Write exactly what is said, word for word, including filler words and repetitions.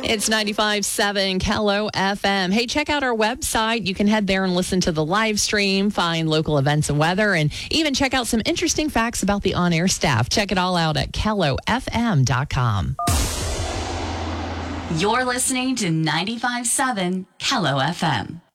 It's ninety-five point seven Kello F M. Hey, check out our website. You can head there and listen to the live stream, find local events and weather, and even check out some interesting facts about the on-air staff. Check it all out at kello f m dot com. You're listening to ninety-five point seven Kello F M.